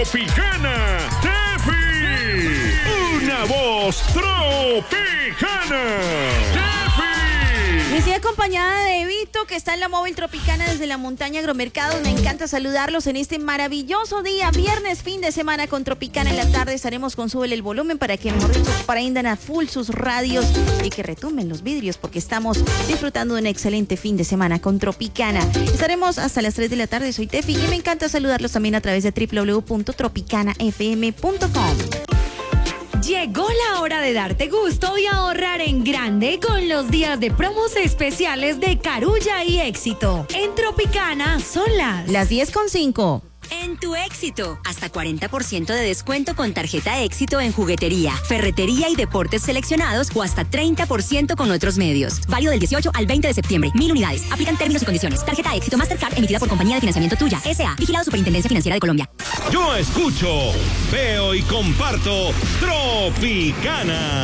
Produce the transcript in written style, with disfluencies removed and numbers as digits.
Tropicana, Tefi. Una voz tropicana. Y estoy acompañada de Vito, que está en la móvil Tropicana desde la montaña Agromercados. Me encanta saludarlos en este maravilloso día, viernes, fin de semana con Tropicana. En la tarde estaremos con Súbele el volumen para que mejor prendan a full sus radios y que retumben los vidrios, porque estamos disfrutando de un excelente fin de semana con Tropicana. Estaremos hasta las 3 de la tarde. Soy Tefi y me encanta saludarlos también a través de www.tropicanafm.com. Llegó la hora de darte gusto y ahorrar en grande con los días de promos especiales de Carulla y Éxito. En Tropicana son las 10:05. En tu Éxito, hasta 40% de descuento con tarjeta Éxito en juguetería, ferretería y deportes seleccionados o hasta 30% con otros medios. Válido del 18 al 20 de septiembre. 1000 unidades. Aplican términos y condiciones. Tarjeta Éxito Mastercard emitida por Compañía de Financiamiento Tuya, S.A. Vigilado Superintendencia Financiera de Colombia. Yo escucho, veo y comparto Tropicana.